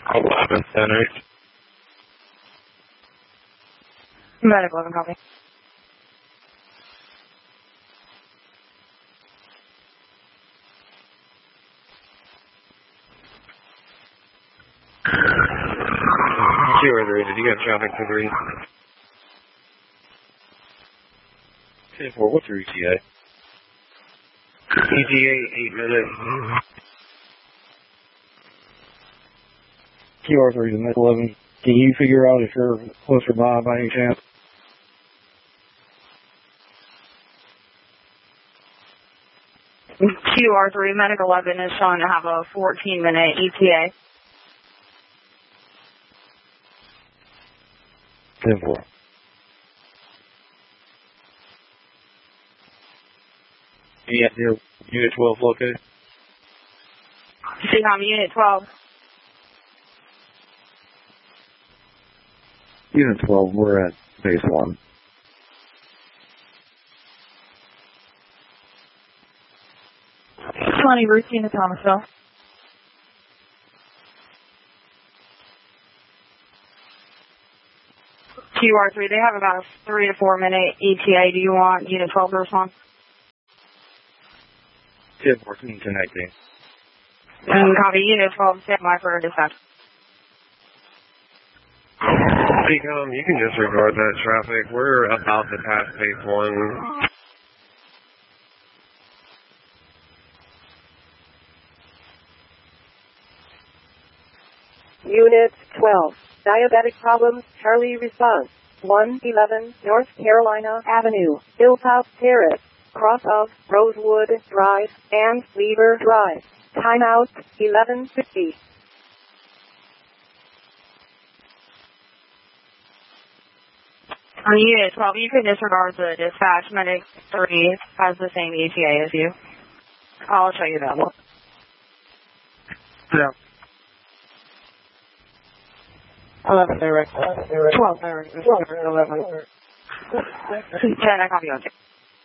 11 center. Medic 11, copy. QR3, did you get traffic to 3? 10-4, what's your ETA? ETA, 8 minutes. QR3 to Medic 11. Can you figure out if you're closer by any chance? QR3, Medic 11 is showing to have a 14-minute ETA. 10-4. Yeah, your Unit 12 located? CCOM Unit 12. Unit 12, we're at base 1. Routine to Thomasville. QR3, they have about a 3 to 4 minute ETA. Do you want Unit 12 to respond? 10-4, connecting. Copy, Unit 12, stand by for dispatch. CCOM, you can disregard that traffic. We're about to pass base 1. Unit 12, diabetic problems, Charlie response, 111 North Carolina Avenue, Hilltop Terrace, cross of Rosewood Drive and Weaver Drive. Timeout, 11:50. On Unit 12, you can disregard the dispatch. Medic 3 has the same ETA as you. I'll show you that one. Yeah. 11 direct. 12 direct. 11. 10, I copy on you.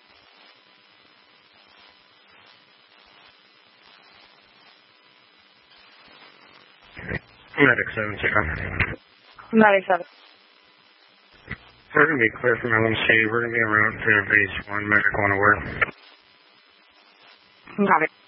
Medic 7, CCOM. Medic 7. We're going to be clear from LMC. We're going to be en route to base 1, Medic 1 aware. Copy.